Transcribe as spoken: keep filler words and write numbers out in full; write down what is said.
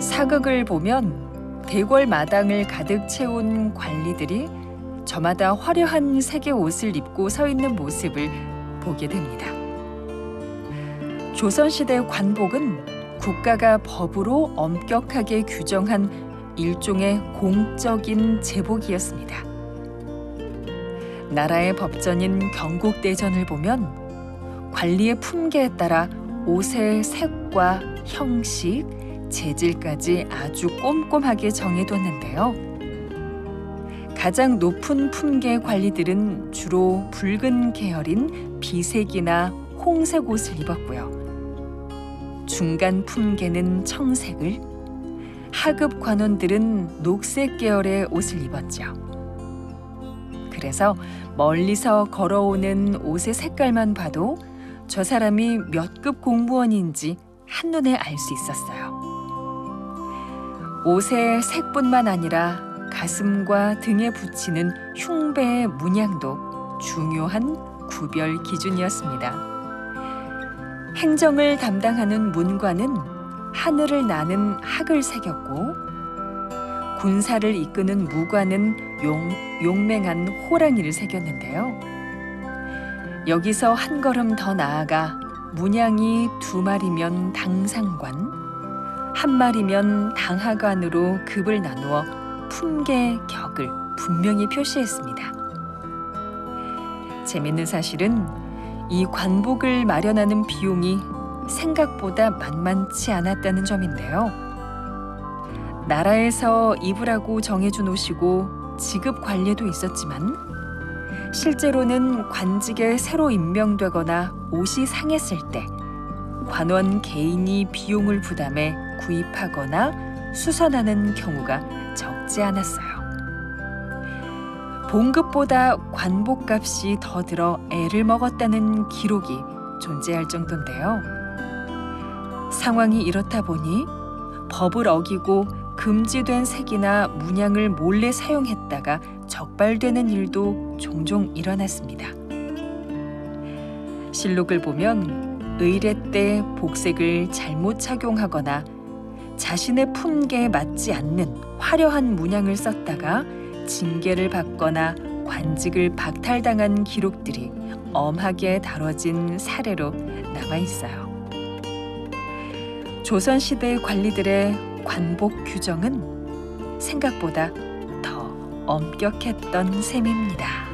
사극을 보면 대궐 마당을 가득 채운 관리들이 저마다 화려한 색의 옷을 입고 서 있는 모습을 보게 됩니다. 조선시대 관복은 국가가 법으로 엄격하게 규정한 일종의 공적인 제복이었습니다. 나라의 법전인 경국대전을 보면 관리의 품계에 따라 옷의 색과 형식, 재질까지 아주 꼼꼼하게 정해뒀는데요. 가장 높은 품계 관리들은 주로 붉은 계열인 비색이나 홍색 옷을 입었고요. 중간 품계는 청색을, 하급 관원들은 녹색 계열의 옷을 입었죠. 그래서 멀리서 걸어오는 옷의 색깔만 봐도 저 사람이 몇 급 공무원인지 한눈에 알 수 있었어요. 옷의 색뿐만 아니라 가슴과 등에 붙이는 흉배의 문양도 중요한 구별 기준이었습니다. 행정을 담당하는 문관은 하늘을 나는 학을 새겼고, 군사를 이끄는 무관은 용, 용맹한 호랑이를 새겼는데요. 여기서 한 걸음 더 나아가 문양이 두 마리면 당상관, 한 마리면 당하관으로 급을 나누어 품계의 격을 분명히 표시했습니다. 재밌는 사실은 이 관복을 마련하는 비용이 생각보다 만만치 않았다는 점인데요. 나라에서 입으라고 정해준 옷이고 지급 관례도 있었지만 실제로는 관직에 새로 임명되거나 옷이 상했을 때 관원 개인이 비용을 부담해 구입하거나 수선하는 경우가 적지 않았어요. 봉급보다 관복값이 더 들어 애를 먹었다는 기록이 존재할 정도인데요. 상황이 이렇다 보니 법을 어기고 금지된 색이나 문양을 몰래 사용했다가 적발되는 일도 종종 일어났습니다. 실록을 보면 의례 때 복색을 잘못 착용하거나 자신의 품계에 맞지 않는 화려한 문양을 썼다가 징계를 받거나 관직을 박탈당한 기록들이 엄하게 다뤄진 사례로 남아 있어요. 조선시대 관리들의 관복 규정은 생각보다 더 엄격했던 셈입니다.